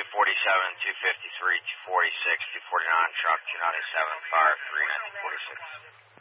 247, 253, 246, 249, truck 297, fire 390, 46.